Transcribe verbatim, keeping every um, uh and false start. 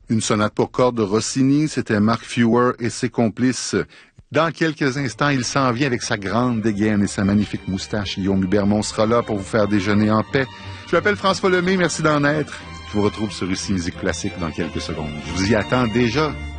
Une sonate pour cordes de Rossini, c'était Mark Feuer et ses complices. Dans quelques instants, il s'en vient avec sa grande dégaine et sa magnifique moustache. Guillaume Hubermont sera là pour vous faire déjeuner en paix. Je m'appelle François Lemay, merci d'en être. Je vous retrouve sur Ici Musique Classique dans quelques secondes. Je vous y attends déjà.